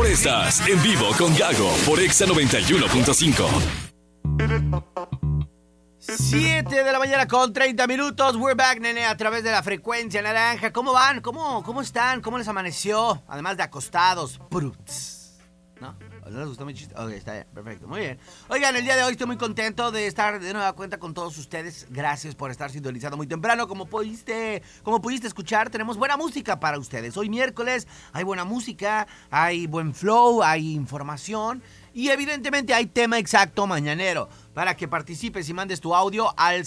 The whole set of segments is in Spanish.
Estás en vivo con Gago por Exa 91.5. 7 de la mañana con 30 minutos. We're back, nene, a través de la frecuencia naranja. ¿Cómo van? ¿Cómo están? ¿Cómo les amaneció? Además de acostados. Bruts. ¿No? ¿No les gustó mi chiste? Ok, está bien. Perfecto. Muy bien. Oigan, el día de hoy estoy muy contento de estar de nueva cuenta con todos ustedes. Gracias por estar sintonizando muy temprano. Como pudiste escuchar, tenemos buena música para ustedes. Hoy miércoles hay buena música, hay buen flow, hay información y evidentemente hay tema exacto mañanero para que participes y mandes tu audio al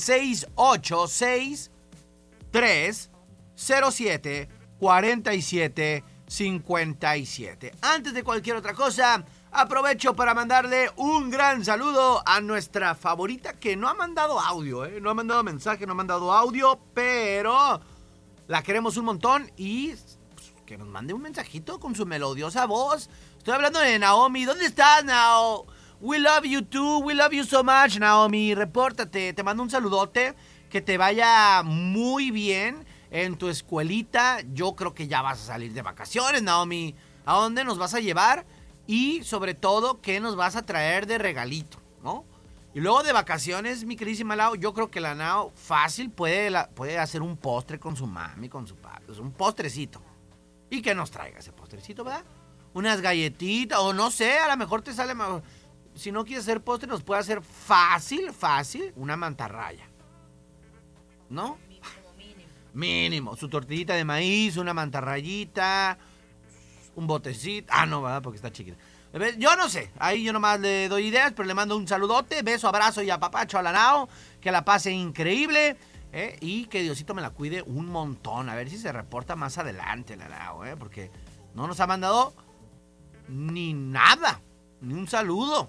686-307-4757. Antes de cualquier otra cosa, aprovecho para mandarle un gran saludo a nuestra favorita que no ha mandado audio, no ha mandado mensaje, no ha mandado audio, pero la queremos un montón y pues, que nos mande un mensajito con su melodiosa voz. Estoy hablando de Naomi. ¿Dónde estás, Nao? We love you too, we love you so much, Naomi. Repórtate, te mando un saludote, que te vaya muy bien en tu escuelita. Yo creo que ya vas a salir de vacaciones, Naomi. ¿A dónde nos vas a llevar? Y sobre todo, ¿qué nos vas a traer de regalito, no? Y luego de vacaciones, mi queridísima Lau, yo creo que la Nao fácil puede hacer un postre con su mami, con su papi. Un postrecito. Y que nos traiga ese postrecito, ¿verdad? Unas galletitas, o no sé, a lo mejor te sale mejor. Si no quieres hacer postre, nos puede hacer fácil, una mantarraya. ¿No? Mínimo. Su tortillita de maíz, una mantarrayita, un botecito. Ah, no, ¿verdad? Porque está chiquita. Yo no sé, ahí yo nomás le doy ideas, pero le mando un saludote, beso, abrazo y apapacho a la Nao, que la pase increíble, y que Diosito me la cuide un montón. A ver si se reporta más adelante la Nao, porque no nos ha mandado ni nada, ni un saludo.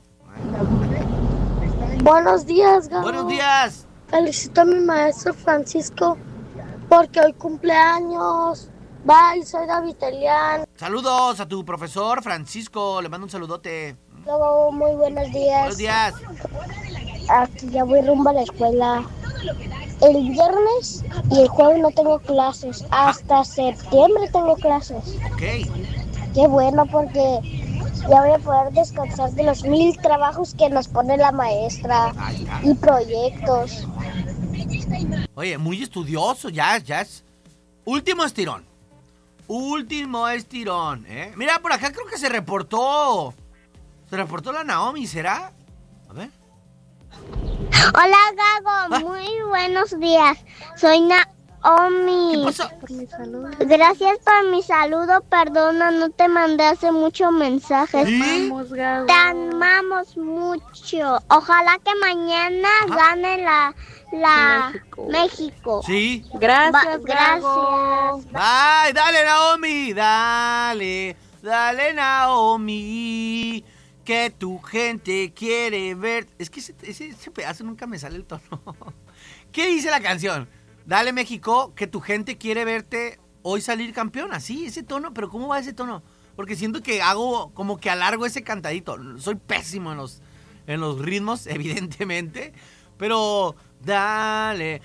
Buenos días, Gabo. Buenos días. Felicito a mi maestro Francisco porque hoy cumpleaños. Bye, soy David Elian. Saludos a tu profesor Francisco, le mando un saludote. Gabo, muy buenos días. Buenos días. Aquí ya voy rumbo a la escuela. El viernes y el jueves no tengo clases. Hasta septiembre tengo clases. Ok. Qué bueno, porque ya voy a poder descansar de los 1000 trabajos que nos pone la maestra y proyectos. Oye, muy estudioso, ya es. Último estirón, Mira, por acá creo que se reportó la Naomi, ¿será? A ver. Hola, Gago, muy buenos días. Soy Naomi. ¿Qué pasó? Gracias por mi saludo. Perdona, no te mandé hace muchos mensajes. ¿Sí? Te amamos mucho. Ojalá que mañana gane la México. Sí. Gracias. Bye, dale, Naomi. Dale, Naomi. Que tu gente quiere ver. Es que ese pedazo nunca me sale el tono. ¿Qué dice la canción? Dale, México, que tu gente quiere verte hoy salir campeón. Así, ese tono. Pero ¿cómo va ese tono? Porque siento que hago como que alargo ese cantadito. Soy pésimo en los ritmos, evidentemente. Pero dale,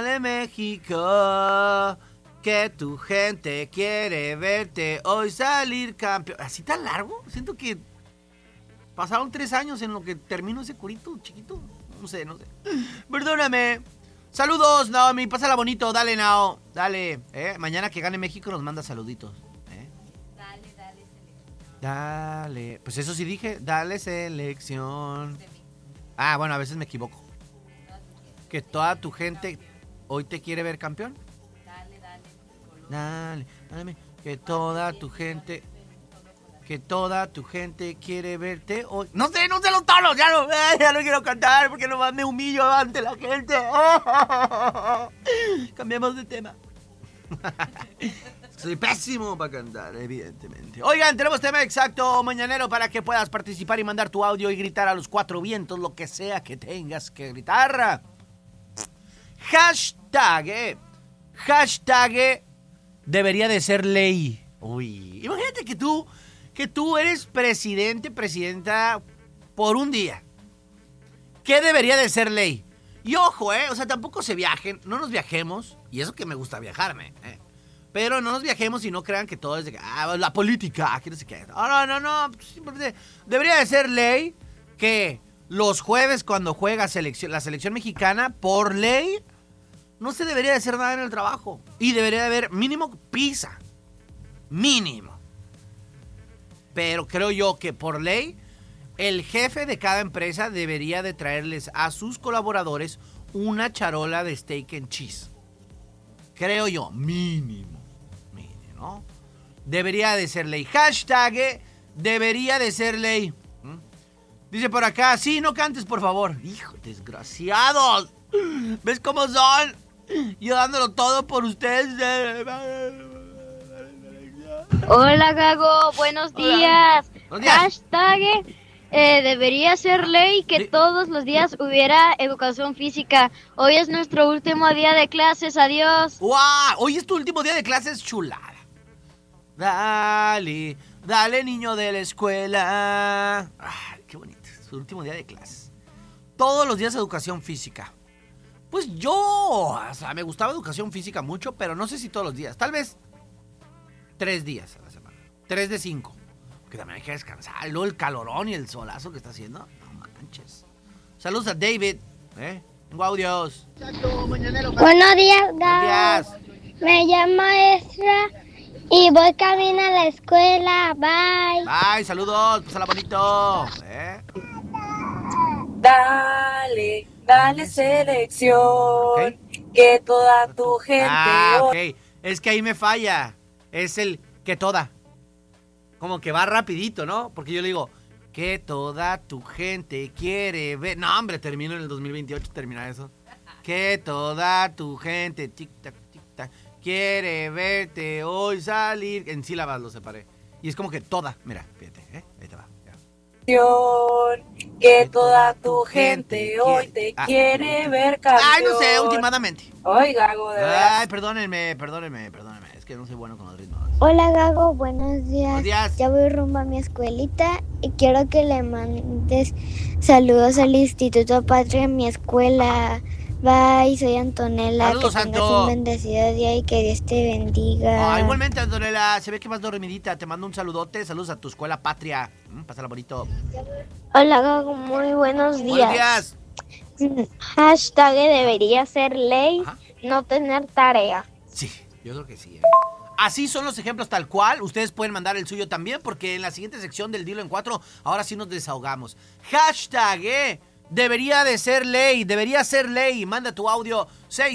México, que tu gente quiere verte hoy salir campeón. ¿Así tan largo? Siento que pasaron 3 años en lo que termino ese curito chiquito. No sé. Perdóname. Saludos, Naomi, pásala bonito, dale, Nao, dale, mañana que gane México nos manda saluditos, Dale, selección. Dale, pues eso sí dije, dale selección. Ah, bueno, a veces me equivoco. Que toda tu gente hoy te quiere ver campeón. Dale, que toda tu gente quiere verte hoy. No sé los tonos, ya no quiero cantar porque nomás me humillo ante la gente. Cambiemos de tema. Soy pésimo para cantar, evidentemente. Oigan, tenemos tema exacto mañanero para que puedas participar y mandar tu audio y gritar a los 4 vientos lo que sea que tengas que gritar. Hashtag debería de ser ley. Uy, imagínate que tú eres presidenta por un día. ¿Qué debería de ser ley? Y ojo, o sea, tampoco se viajen, no nos viajemos. Y eso que me gusta viajarme, Pero no nos viajemos y no crean que todo es de la política, aquí no sé qué. No. Simplemente debería de ser ley que los jueves cuando juega la selección mexicana, por ley, no se debería de hacer nada en el trabajo. Y debería de haber mínimo pizza. Mínimo. Pero creo yo que por ley, el jefe de cada empresa debería de traerles a sus colaboradores una charola de steak and cheese. Creo yo, mínimo, ¿no? Debería de ser ley. Hashtag, debería de ser ley. Dice por acá, sí, no cantes, por favor. Hijo, desgraciados. ¿Ves cómo son? Yo dándolo todo por ustedes. Hola, Gago, buenos días. Buenos días. Hashtag, debería ser ley que todos los días hubiera educación física. Hoy es nuestro último día de clases, adiós. ¡Wow! Hoy es tu último día de clases, chulada. Dale, niño de la escuela. Ay, qué bonito. Su último día de clases. Todos los días educación física. Pues yo, me gustaba educación física mucho, pero no sé si todos los días. Tal vez 3 días a la semana. 3 de 5. Porque también hay que descansar. Y luego el calorón y el solazo que está haciendo. No manches. Saludos a David. Tengo audios. Buenos días, Gabo. Buenos días. Me llamo Ezra y voy camino a la escuela. Bye. Bye, saludos. Pásala bonito. Dale selección, que toda tu gente... Ok. Es que ahí me falla. Es el que toda. Como que va rapidito, ¿no? Porque yo le digo, que toda tu gente quiere ver... No, hombre, termino en el 2028, termina eso. Que toda tu gente, tic-tac, tic-tac, quiere verte hoy salir... En sílabas lo separé. Y es como que toda. Mira, fíjate, ahí te va. Que toda tu gente hoy te quiere ver campeón. Ay, no sé, últimamente. Ay, Gago, de verdad. Ay, perdónenme. Es que no soy bueno con los ritmos. Hola, Gago, buenos días. Buenos días. Ya voy rumbo a mi escuelita y quiero que le mandes saludos al Instituto Patria en mi escuela. Bye, soy Antonella. Saludos, que tengas Anto. un bendecido día y que Dios te bendiga. Igualmente, Antonella, se ve que vas dormidita. Te mando un saludote. Saludos a tu escuela patria. Pásala bonito. Hola, Gago, muy buenos días. Buenos días. Hashtag debería ser ley Ajá. no tener tarea. Sí, yo creo que sí. Así son los ejemplos tal cual. Ustedes pueden mandar el suyo también, porque en la siguiente sección del Dilo en 4, ahora sí nos desahogamos. Hashtag, debería de ser ley, debería ser ley. Manda tu audio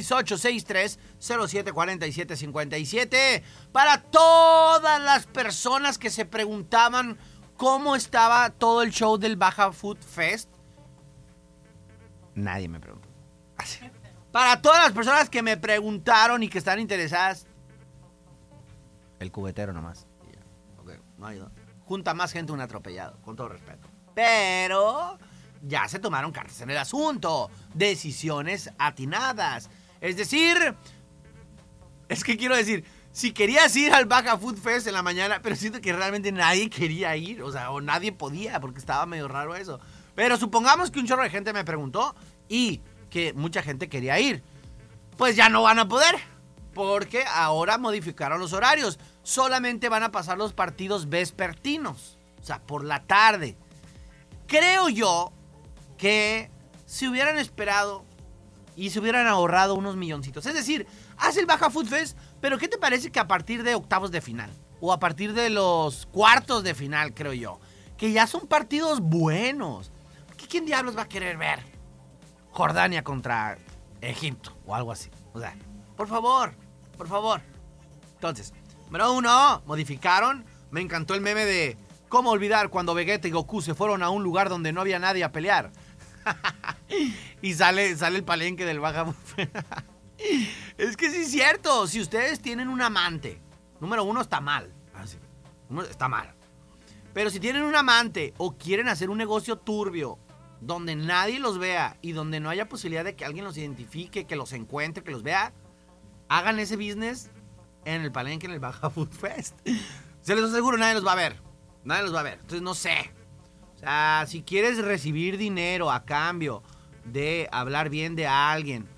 6863-074757 para todas las personas que se preguntaban cómo estaba todo el show del Baja Food Fest. Nadie me preguntó. Así. Para todas las personas que me preguntaron y que están interesadas, el cubetero nomás. Okay, no hay, no. Junta más gente un atropellado, con todo respeto. Pero ya se tomaron cartas en el asunto. Decisiones atinadas. Es decir, es que quiero decir, si querías ir al Baja Food Fest en la mañana, pero siento que realmente nadie quería ir, o sea, o nadie podía, porque estaba medio raro eso. Pero supongamos que un chorro de gente me preguntó y que mucha gente quería ir. Pues ya no van a poder, porque ahora modificaron los horarios. Solamente van a pasar los partidos vespertinos, o sea, por la tarde. Creo yo que si hubieran esperado y se hubieran ahorrado unos milloncitos. Es decir, haz el Baja Food Fest, pero ¿qué te parece que a partir de octavos de final? O a partir de los cuartos de final, creo yo. Que ya son partidos buenos. ¿Quién diablos va a querer ver Jordania contra Egipto o algo así? O sea, por favor. Entonces, número 1, modificaron. Me encantó el meme de ¿cómo olvidar cuando Vegeta y Goku se fueron a un lugar donde no había nadie a pelear? Y sale el palenque del Baja Buffet. Es que sí es cierto. Si ustedes tienen un amante, número 1 está mal. Está mal. Pero si tienen un amante o quieren hacer un negocio turbio donde nadie los vea y donde no haya posibilidad de que alguien los identifique, que los encuentre, que los vea, hagan ese business en el palenque, en el Baja Food Fest. Se les aseguro, nadie los va a ver. Entonces no sé. O sea, si quieres recibir dinero a cambio de hablar bien de alguien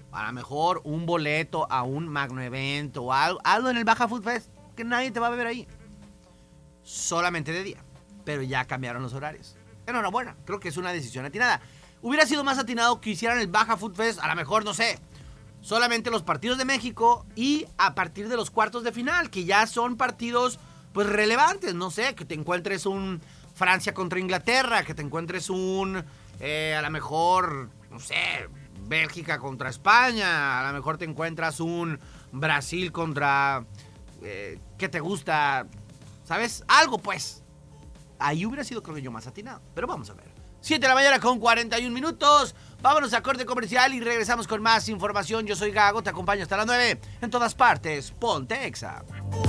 A lo mejor un boleto a un magno evento o algo en el Baja Food Fest que nadie te va a ver ahí. Solamente de día. Pero ya cambiaron los horarios. Enhorabuena, creo que es una decisión atinada. Hubiera sido más atinado que hicieran el Baja Food Fest, a lo mejor, no sé, solamente los partidos de México y a partir de los cuartos de final, que ya son partidos pues relevantes, no sé, que te encuentres un Francia contra Inglaterra, que te encuentres un, a lo mejor, no sé, Bélgica contra España, a lo mejor te encuentras un Brasil contra, ¿qué te gusta? ¿Sabes? Algo pues. Ahí hubiera sido, creo que yo, más atinado. Pero vamos a ver. 7 de la mañana con 41 minutos. Vámonos a corte comercial y regresamos con más información. Yo soy Gago, te acompaño hasta las 9. En todas partes, ponte Exa.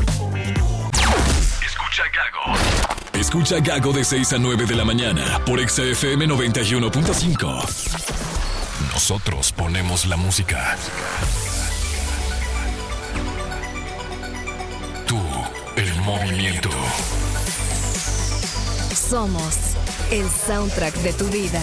Escucha Gago. Escucha Gago de 6 a 9 de la mañana por Exa FM 91.5. Nosotros ponemos la música. Tú, el movimiento. Somos el soundtrack de tu vida.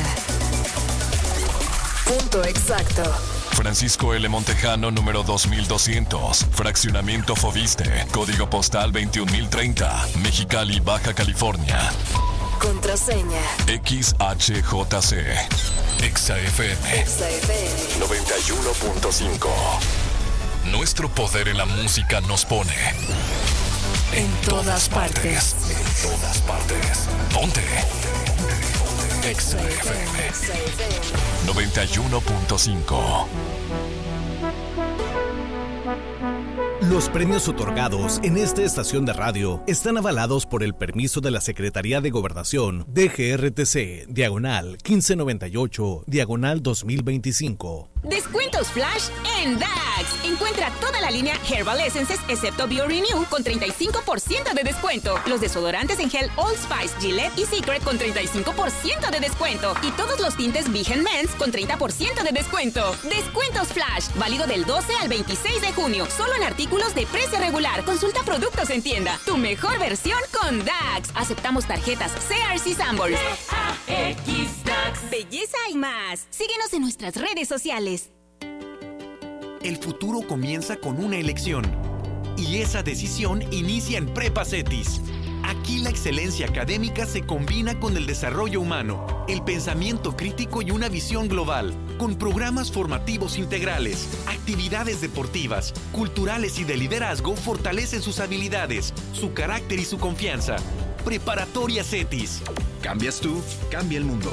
Punto exacto. Francisco L. Montejano, número 2200. Fraccionamiento Foviste. Código postal 21030. Mexicali, Baja California. Contraseña. XHJC. Exa FM. Exa FM 91.5. Nuestro poder en la música nos pone en todas partes. En todas partes. Ponte. Exa FM 91.5. Los premios otorgados en esta estación de radio están avalados por el permiso de la Secretaría de Gobernación, DGRTC, diagonal 1598, diagonal 2025. Descuentos flash en DAX. Encuentra toda la línea Herbal Essences excepto BioRenew con 35% de descuento. Los desodorantes en gel Old Spice, Gillette y Secret con 35% de descuento. Y todos los tintes Vigen Men's con 30% de descuento. Descuentos flash. Válido del 12 al 26 de junio. Solo en artículos de precio regular. Consulta productos en tienda. Tu mejor versión con DAX. Aceptamos tarjetas CRC Sanborns. DAX DAX. Belleza y más. Síguenos en nuestras redes sociales. El futuro comienza con una elección. Y esa decisión inicia en Prepa Cetis. Aquí la excelencia académica se combina con el desarrollo humano, el pensamiento crítico y una visión global, con programas formativos integrales, actividades deportivas, culturales y de liderazgo fortalecen sus habilidades, su carácter y su confianza. Preparatoria Cetis. Cambias tú, cambia el mundo.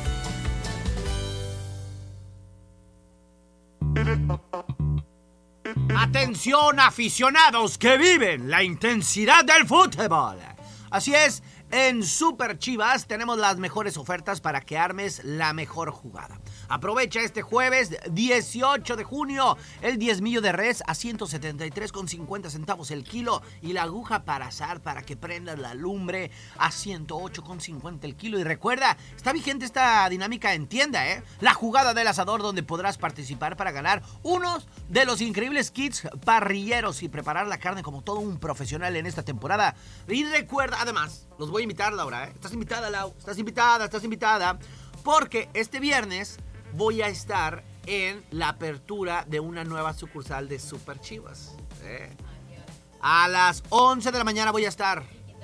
Atención, aficionados que viven la intensidad del fútbol. Así es, en Super Chivas tenemos las mejores ofertas para que armes la mejor jugada. Aprovecha este jueves 18 de junio el diezmillo de res a 173,50 centavos el kilo y la aguja para asar para que prendas la lumbre a 108,50 el kilo. Y recuerda, está vigente esta dinámica en tienda, la jugada del asador, donde podrás participar para ganar unos de los increíbles kits parrilleros y preparar la carne como todo un profesional en esta temporada. Y recuerda, además, los voy a invitar, Laura, Estás invitada, Lau, estás invitada, porque este viernes voy a estar en la apertura de una nueva sucursal de Super Chivas. A las 11 de la mañana voy a estar.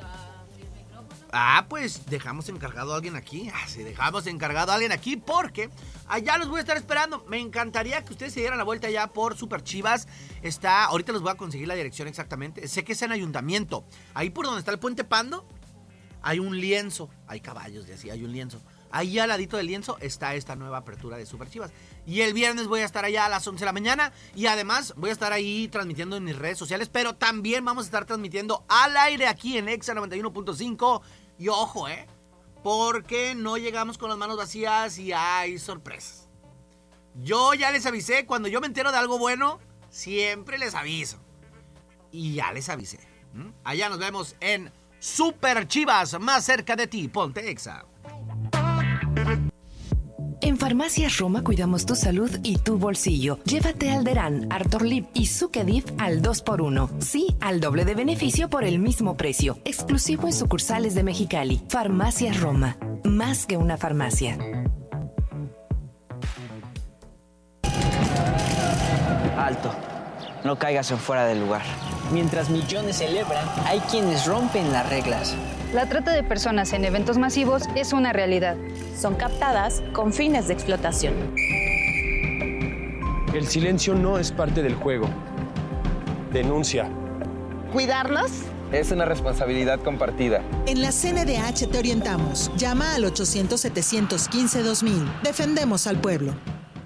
Pues dejamos encargado a alguien aquí. Sí, dejamos encargado a alguien aquí porque allá los voy a estar esperando. Me encantaría que ustedes se dieran la vuelta allá por Super Chivas. Ahorita les voy a conseguir la dirección exactamente. Sé que es en Ayuntamiento. Ahí por donde está el Puente Pando hay un lienzo. Hay caballos y así, hay un lienzo. Ahí al ladito del lienzo está esta nueva apertura de Super Chivas. Y el viernes voy a estar allá a las 11 de la mañana. Y además voy a estar ahí transmitiendo en mis redes sociales. Pero también vamos a estar transmitiendo al aire aquí en Exa 91.5. Y ojo, porque no llegamos con las manos vacías y hay sorpresas. Yo ya les avisé, cuando yo me entero de algo bueno, siempre les aviso. Y ya les avisé. Allá nos vemos en Super Chivas, más cerca de ti. Ponte Exa. En Farmacias Roma cuidamos tu salud y tu bolsillo. Llévate Alderan, Artorlip y Sucedif al 2x1. Sí, al doble de beneficio por el mismo precio. Exclusivo en sucursales de Mexicali. Farmacias Roma. Más que una farmacia. Alto, no caigas en fuera del lugar. Mientras millones celebran, hay quienes rompen las reglas. La trata de personas en eventos masivos es una realidad. Son captadas con fines de explotación. El silencio no es parte del juego. Denuncia. ¿Cuidarnos? Es una responsabilidad compartida. En la CNDH te orientamos. Llama al 800-715-2000. Defendemos al pueblo.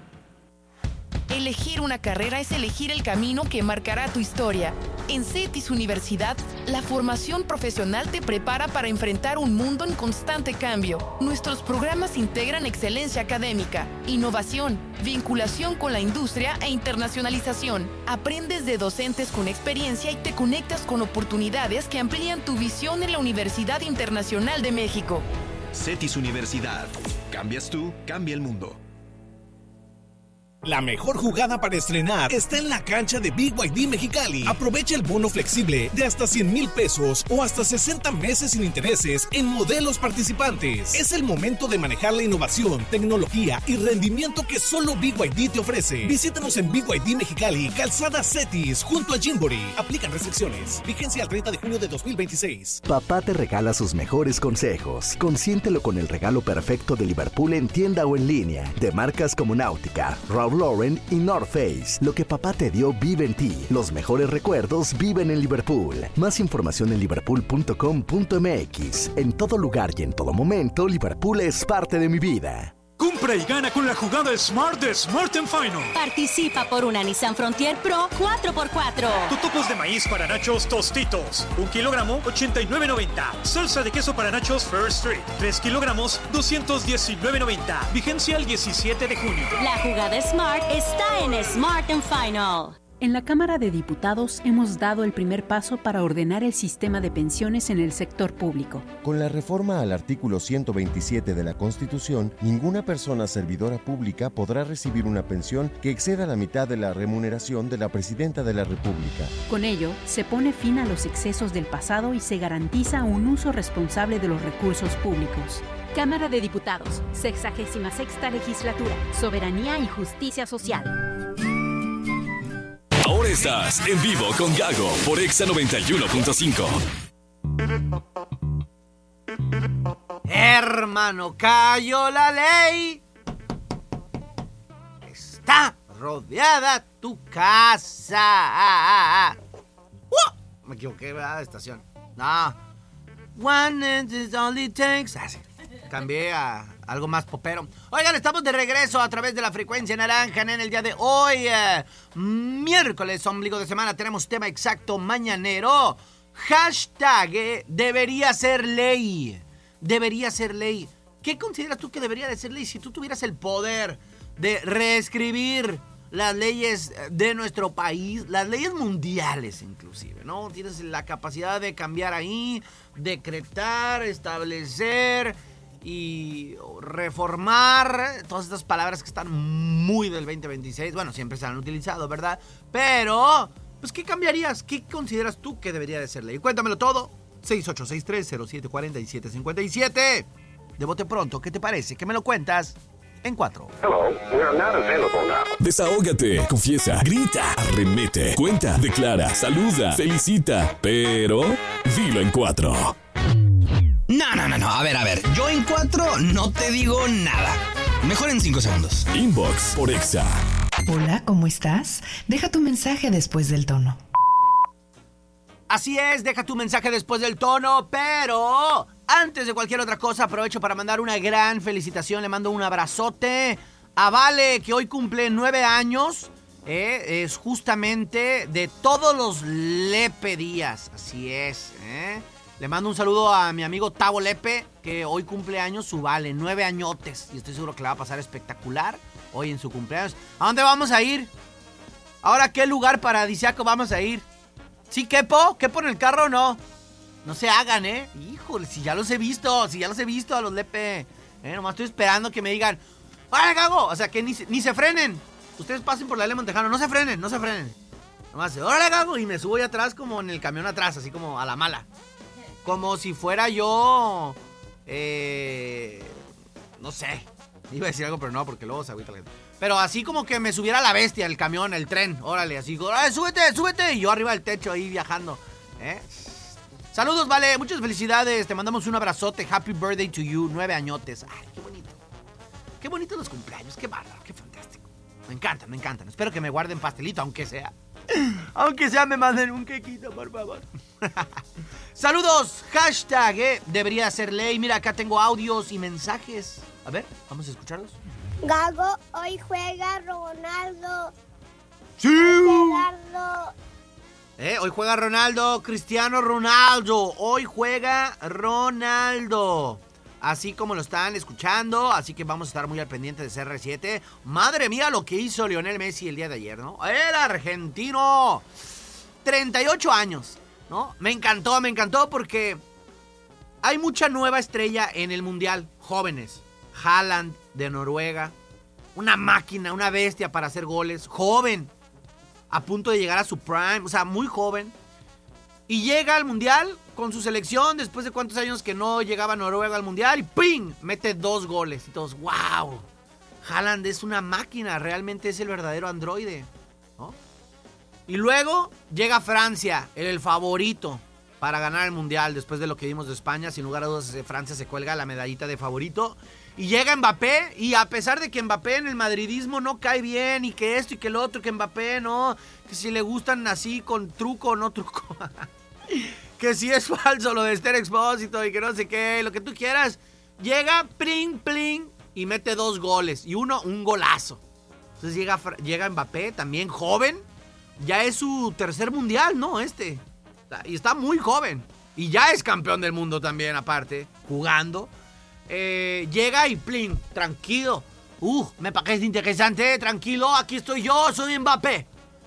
Elegir una carrera es elegir el camino que marcará tu historia. En CETIS Universidad, la formación profesional te prepara para enfrentar un mundo en constante cambio. Nuestros programas integran excelencia académica, innovación, vinculación con la industria e internacionalización. Aprendes de docentes con experiencia y te conectas con oportunidades que amplían tu visión en la Universidad Internacional de México. CETIS Universidad. Cambias tú, cambia el mundo. La mejor jugada para estrenar está en la cancha de BYD Mexicali. Aprovecha el bono flexible de hasta 100,000 pesos o hasta 60 meses sin intereses en modelos participantes. Es el momento de manejar la innovación, tecnología y rendimiento que solo BYD te ofrece. Visítanos en BYD Mexicali, Calzada Cetis, junto a Gymboree. Aplican restricciones. Vigencia al 30 de junio de 2026. Papá te regala sus mejores consejos. Consiéntelo con el regalo perfecto de Liverpool en tienda o en línea. De marcas como Náutica, Ralph Lauren y North Face. Lo que papá te dio vive en ti. Los mejores recuerdos viven en Liverpool. Más información en liverpool.com.mx. En todo lugar y en todo momento, Liverpool es parte de mi vida. Compra y gana con la jugada Smart de Smart & Final. Participa por una Nissan Frontier Pro 4x4. Totopos de maíz para nachos Tostitos. 1 kilogramo, 89.90. Salsa de queso para nachos First Street. 3 kilogramos, 219.90. Vigencia el 17 de junio. La jugada Smart está en Smart & Final. En la Cámara de Diputados hemos dado el primer paso para ordenar el sistema de pensiones en el sector público. Con la reforma al artículo 127 de la Constitución, ninguna persona servidora pública podrá recibir una pensión que exceda la mitad de la remuneración de la Presidenta de la República. Con ello, se pone fin a los excesos del pasado y se garantiza un uso responsable de los recursos públicos. Cámara de Diputados, 66ª Legislatura, Soberanía y Justicia Social. Ahora estás en vivo con Gago por Exa 91.5. Hermano, cayó la ley. Está rodeada tu casa. Me equivoqué, ¿verdad? Estación. No. One is all it takes. Sí. Cambié a algo más popero. Oigan, estamos de regreso a través de la frecuencia naranja en el día de hoy. Miércoles, ombligo de semana, tenemos tema exacto mañanero. Hashtag debería ser ley. Debería ser ley. ¿Qué consideras tú que debería de ser ley si tú tuvieras el poder de reescribir las leyes de nuestro país, las leyes mundiales inclusive, ¿no? Tienes la capacidad de cambiar ahí, decretar, establecer y reformar, todas estas palabras que están muy del 2026, bueno, siempre se han utilizado, ¿verdad? Pero, pues, ¿qué cambiarías? ¿Qué consideras tú que debería de ser ley? Cuéntamelo todo, 6863-0747-57. De bote pronto, ¿qué te parece? ¿Qué me lo cuentas? En 4. Desahógate, confiesa, grita, arremete, cuenta, declara, saluda, felicita, pero dilo en 4. No. A ver. Yo en 4 no te digo nada. Mejor en 5 segundos. Inbox por Exa. Hola, ¿cómo estás? Deja tu mensaje después del tono. Así es, deja tu mensaje después del tono, pero antes de cualquier otra cosa aprovecho para mandar una gran felicitación. Le mando un abrazote a Vale, que hoy cumple 9 años. Es justamente de todos los Lepe días. Así es, Le mando un saludo a mi amigo Tavo Lepe, que hoy cumple años su Vale, 9 añotes. Y estoy seguro que le va a pasar espectacular hoy en su cumpleaños. ¿A dónde vamos a ir? Ahora, ¿qué lugar paradisíaco vamos a ir? ¿Sí, quepo? ¿Quepo en el carro o no? No se hagan, Híjole, si ya los he visto a los Lepe. Nomás estoy esperando que me digan, ¡ay, Gago! O sea, que ni se frenen. Ustedes pasen por la L Montejano, no se frenen. Nomás, ¡órale, Gago! Y me subo ahí atrás como en el camión atrás, así como a la mala. Como si fuera yo, no sé, Iba a decir algo, pero no, porque luego se agüita la gente. Pero así como que me subiera la bestia, el camión, el tren. Órale, así, súbete. Y yo arriba del techo ahí viajando. Saludos, Vale. Muchas felicidades. Te mandamos un abrazote. Happy birthday to you. 9 añotes. Ay, qué bonito. Qué bonitos los cumpleaños. Qué bárbaro, qué fantástico. Me encantan. Espero que me guarden pastelito, aunque sea. Aunque sea, me manden un quequito, por favor. Saludos. Hashtag, debería ser ley. Mira, acá tengo audios y mensajes. A ver, vamos a escucharlos. Gago, hoy juega Ronaldo. ¡Sí! Gerardo. Hoy juega Ronaldo, Cristiano Ronaldo. Hoy juega Ronaldo. Así como lo están escuchando, así que vamos a estar muy al pendiente de CR7. Madre mía lo que hizo Lionel Messi el día de ayer, ¿no? El argentino. 38 años, ¿no? Me encantó porque hay mucha nueva estrella en el Mundial. Jóvenes. Haaland de Noruega. Una máquina, una bestia para hacer goles. Joven. A punto de llegar a su prime. O sea, muy joven. Y llega al Mundial con su selección después de cuántos años que no llegaba Noruega al Mundial. Y ¡ping! Mete 2 goles. Y todos, ¡wow! Haaland es una máquina. Realmente es el verdadero androide, ¿no? Y luego llega Francia, el favorito para ganar el Mundial. Después de lo que vimos de España, sin lugar a dudas, Francia se cuelga la medallita de favorito. Y llega Mbappé, y a pesar de que Mbappé en el madridismo no cae bien, y que esto y que lo otro, que Mbappé no, que si le gustan así con truco o no truco, que si es falso lo de Esther Expósito y que no sé qué, lo que tú quieras, llega, pling, y mete 2 goles, y un golazo. Entonces llega Mbappé, también joven, ya es su tercer mundial, ¿no? Y está muy joven, y ya es campeón del mundo también, aparte, jugando. Llega y plin, tranquilo. Me parece interesante, tranquilo. Aquí estoy yo, soy Mbappé,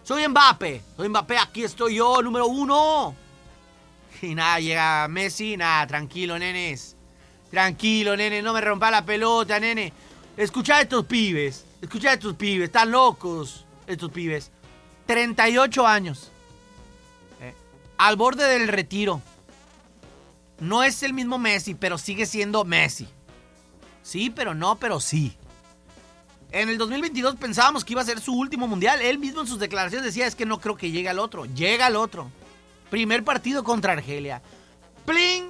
aquí estoy yo, número 1. Y nada, llega Messi, nada, tranquilo, nenes. Tranquilo, nene, no me rompa la pelota, nene. Escuchá a estos pibes, están locos estos pibes. 38 años. Al borde del retiro. No es el mismo Messi, pero sigue siendo Messi. Sí, pero no, pero sí. En el 2022 pensábamos que iba a ser su último mundial. Él mismo en sus declaraciones decía, es que no creo que llegue al otro. Llega al otro. Primer partido contra Argelia. Pling,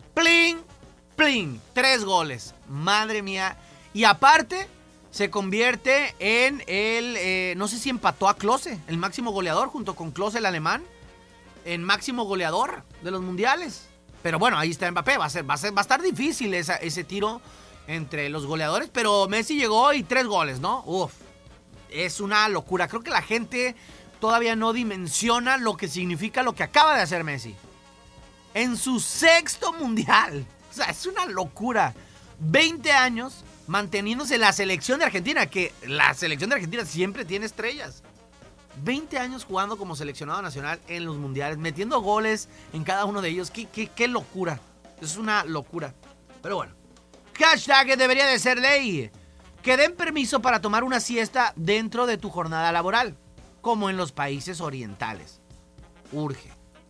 3 goles. Madre mía. Y aparte, se convierte en el... no sé si empató a Klose, el máximo goleador, junto con Klose, el alemán. En máximo goleador de los mundiales. Pero bueno, ahí está Mbappé. Va a estar difícil ese tiro entre los goleadores. Pero Messi llegó y 3 goles, ¿no? Es una locura. Creo que la gente todavía no dimensiona lo que significa lo que acaba de hacer Messi. En su 6º mundial. O sea, es una locura. 20 años manteniéndose la selección de Argentina. Que la selección de Argentina siempre tiene estrellas. 20 años jugando como seleccionado nacional en los mundiales, metiendo goles en cada uno de ellos. Qué locura. Es una locura. Pero bueno. Hashtag debería de ser ley. Que den permiso para tomar una siesta dentro de tu jornada laboral, como en los países orientales. Urge.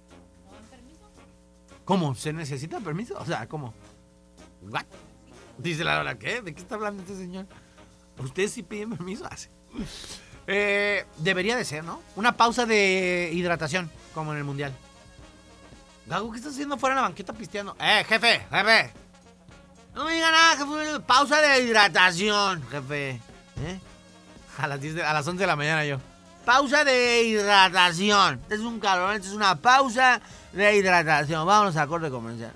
¿Cómo? ¿Se necesita permiso? O sea, ¿cómo? ¿What? Dice la hora, ¿qué? ¿De qué está hablando este señor? ¿Ustedes sí piden permiso? Hace. Debería de ser, ¿no? Una pausa de hidratación, como en el mundial. Gago, ¿qué estás haciendo fuera en la banqueta pisteando? Jefe. No me diga nada, jefe. Pausa de hidratación, jefe. A las 11 de la mañana yo. Pausa de hidratación. Este es un calor, este es una pausa de hidratación. Vámonos a corte comercial.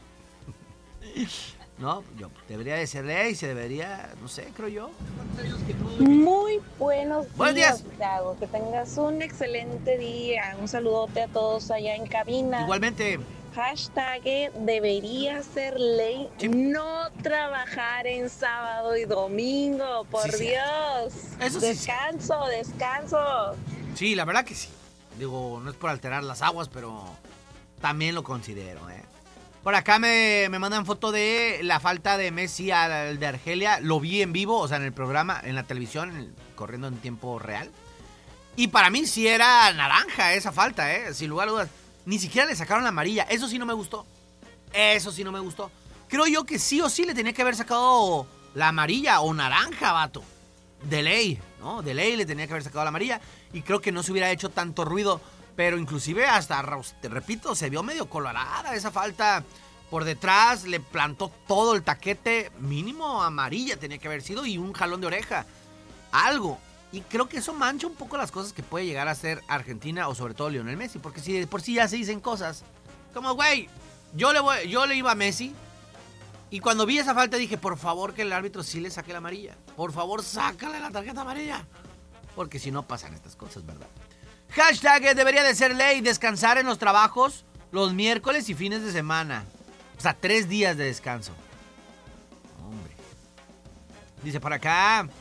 No, debería de ser ley, se debería, no sé, creo yo. Muy buenos días, Gago. Que tengas un excelente día. Un saludote a todos allá en cabina. Igualmente. Hashtag debería ser ley no trabajar en sábado y domingo, por Dios. Eso descanso. Sí, la verdad que sí. Digo, no es por alterar las aguas, pero también lo considero, Por acá me mandan foto de la falta de Messi al de Argelia. Lo vi en vivo, o sea, en el programa, en la televisión, corriendo en tiempo real. Y para mí sí era naranja esa falta, sin lugar a dudas. Ni siquiera le sacaron la amarilla. Eso sí no me gustó. Creo yo que sí o sí le tenía que haber sacado la amarilla o naranja, vato. De ley, ¿no? De ley le tenía que haber sacado la amarilla y creo que no se hubiera hecho tanto ruido, pero inclusive hasta, te repito, se vio medio colorada esa falta por detrás, le plantó todo el taquete, mínimo amarilla tenía que haber sido y un jalón de oreja, algo. Y creo que eso mancha un poco las cosas que puede llegar a ser Argentina o sobre todo Lionel Messi, porque si de por sí ya se dicen cosas como, güey, yo le iba a Messi. Y cuando vi esa falta dije, por favor que el árbitro sí le saque la amarilla. Por favor, sácale la tarjeta amarilla. Porque si no pasan estas cosas, ¿verdad? Hashtag debería de ser ley descansar en los trabajos los miércoles y fines de semana. O sea, 3 días de descanso. Hombre. Dice por acá. A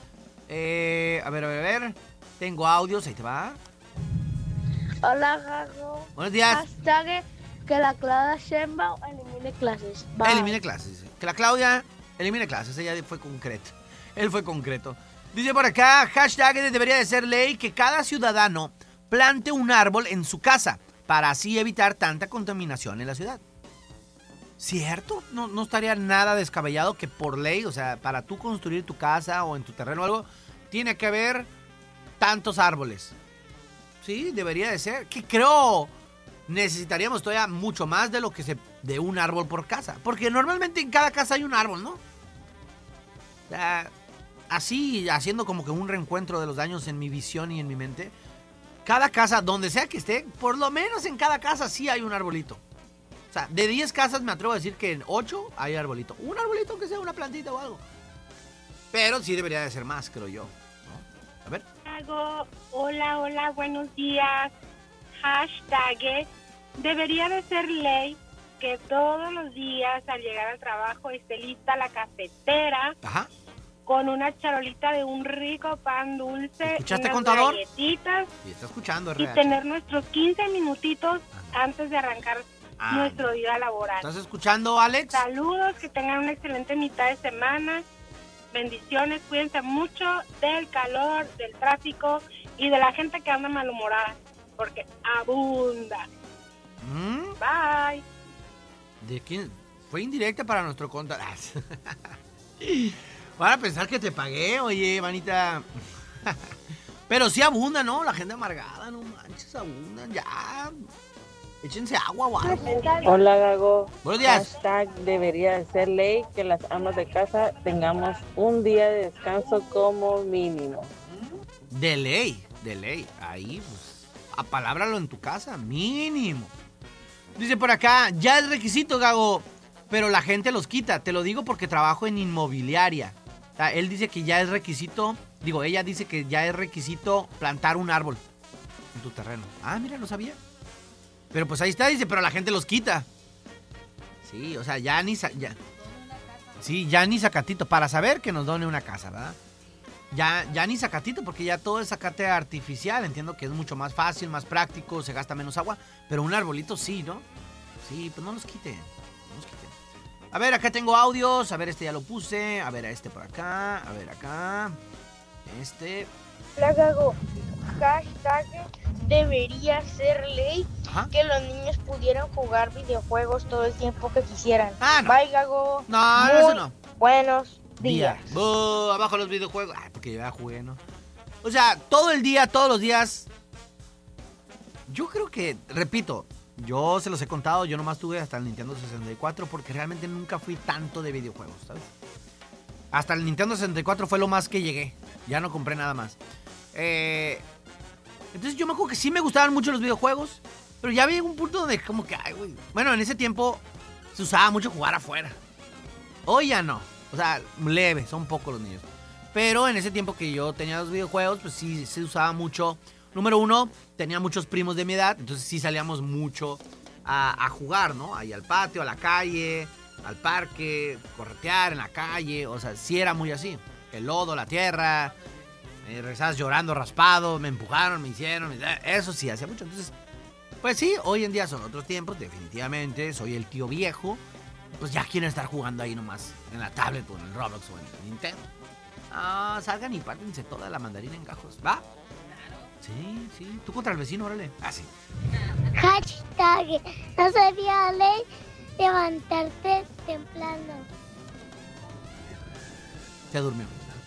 ver. Tengo audios, ahí te va. Hola, Gago. Buenos días. Hashtag que la Claudia Sheinbaum elimine clases. Bye. Elimine clases. Que la Claudia elimine clases. Ella fue concreto. Él fue concreto. Dice por acá, hashtag debería de ser ley que cada ciudadano plante un árbol en su casa para así evitar tanta contaminación en la ciudad. ¿Cierto? No estaría nada descabellado que por ley, o sea, para tú construir tu casa o en tu terreno o algo, tiene que haber tantos árboles. Sí, debería de ser. Que creo necesitaríamos todavía mucho más de lo que de un árbol por casa. Porque normalmente en cada casa hay un árbol, ¿no? O sea, así, haciendo como que un reencuentro de los daños en mi visión y en mi mente. Cada casa, donde sea que esté, por lo menos en cada casa sí hay un arbolito. O sea, de 10 casas me atrevo a decir que en 8 hay arbolito. Un arbolito que sea una plantita o algo. Pero sí debería de ser más, creo yo, ¿no? A ver. Hola, buenos días. Hashtag debería de ser ley que todos los días al llegar al trabajo esté lista la cafetera. Ajá. Con una charolita de un rico pan dulce, ¿escuchaste, unas contador? Galletitas. Sí, está escuchando, y tener nuestros 15 minutitos antes de arrancar nuestro día laboral. ¿Estás escuchando, Alex? Saludos, que tengan una excelente mitad de semana. Bendiciones, cuídense mucho del calor, del tráfico y de la gente que anda malhumorada, porque abunda. Bye. ¿De quién? Fue indirecta para nuestro contador. Van a pensar que te pagué, oye, manita. Pero sí abunda, ¿no? La gente amargada, no manches, abundan, ya. Échense agua o algo. Hola, Gago. Buenos días. Hashtag debería de ser ley que las amas de casa tengamos un día de descanso como mínimo. De ley. Ahí, pues, apalabrálo en tu casa, mínimo. Dice por acá, ya es requisito, Gago, pero la gente los quita. Te lo digo porque trabajo en inmobiliaria. O sea, él dice que ya es requisito, ella dice que ya es requisito plantar un árbol en tu terreno. Ah, mira, no sabía. Pero pues ahí está, dice, pero la gente los quita. Sí, o sea, ya ni zacatito, para saber que nos done una casa, ¿verdad? Ya ni zacatito, porque ya todo es zacate artificial. Entiendo que es mucho más fácil, más práctico, se gasta menos agua. Pero un arbolito sí, ¿no? Sí, pues no los quiten. A ver, acá tengo audios. A ver, este ya lo puse. A ver, a este por acá. A ver, acá. Este. La Gago. Hashtag debería ser ley. Ajá. Que los niños pudieran jugar videojuegos todo el tiempo que quisieran. Ah, no. Bye, Gago. No, eso no. Buenos días. Abajo los videojuegos. Ay, porque yo ya jugué, ¿no? O sea, todo el día, todos los días. Yo creo que, repito, yo se los he contado, yo nomás tuve hasta el Nintendo 64 porque realmente nunca fui tanto de videojuegos, ¿sabes? Hasta el Nintendo 64 fue lo más que llegué. Ya no compré nada más. Entonces yo me acuerdo que sí me gustaban mucho los videojuegos, pero ya había un punto donde como que, ay, güey. Bueno, en ese tiempo se usaba mucho jugar afuera. Hoy ya no. O sea, leve, son pocos los niños. Pero en ese tiempo que yo tenía los videojuegos, pues sí se usaba mucho. Número uno, tenía muchos primos de mi edad, entonces sí salíamos mucho a jugar, ¿no? Ahí al patio, a la calle, al parque, corretear en la calle. O sea, sí era muy así. El lodo, la tierra, regresabas llorando, raspado, me empujaron, me hicieron. Eso sí, hacía mucho. Entonces, pues sí, hoy en día son otros tiempos, definitivamente. Soy el tío viejo. Pues ya quieren estar jugando ahí nomás, en la tablet o en el Roblox o en el Nintendo. Ah, salgan y pártense toda la mandarina en gajos, ¿va? Sí. Tú contra el vecino, órale. Ah, sí. Hashtag no sería ley levantarte temprano. Se durmió.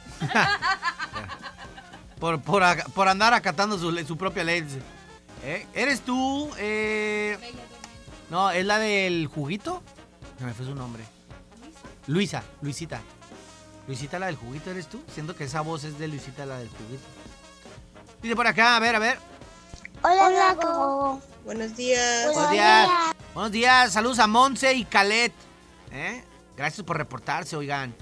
por andar acatando su propia ley. ¿Eres tú? No, es la del juguito. Se me fue su nombre. Luisita. Luisita, la del juguito, ¿eres tú? Siento que esa voz es de Luisita, la del juguito. Dice por acá, a ver. Hola, Gago. Buenos días. Buenos días. Saludos a Monse y Calet. Gracias por reportarse, oigan.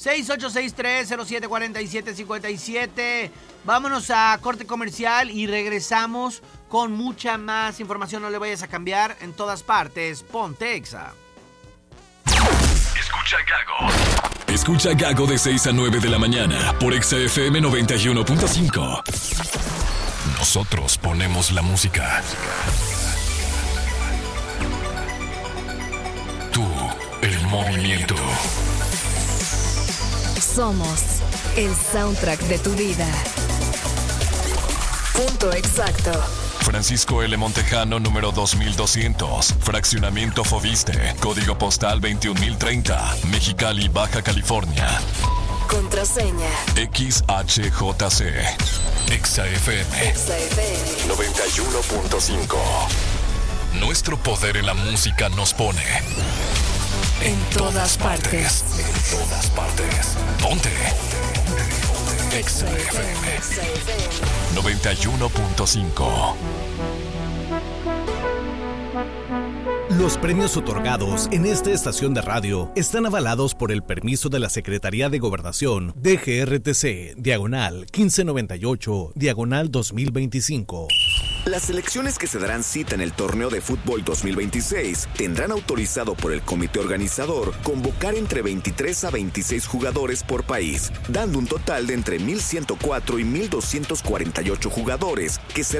6863-0747-57. Vámonos a corte comercial y regresamos con mucha más información. No le vayas a cambiar, en todas partes. Ponte Exa. Escucha Gago. Escucha Gago de 6 a 9 de la mañana por Exa FM 91.5. Nosotros ponemos la música. Tú, el movimiento. Somos el soundtrack de tu vida. Punto exacto. Francisco L. Montejano, número 2200. Fraccionamiento Foviste. Código postal 21030. Mexicali, Baja California. Contraseña. XHJC. Exa FM. 91.5. Nuestro poder en la música nos pone en todas partes. En todas partes. Ponte. Exa FM 91.5. Los premios otorgados en esta estación de radio están avalados por el permiso de la Secretaría de Gobernación, DGRTC, diagonal 1598, diagonal 2025. Las selecciones que se darán cita en el torneo de fútbol 2026 tendrán autorizado por el comité organizador convocar entre 23 a 26 jugadores por país, dando un total de entre 1.104 y 1.248 jugadores que serán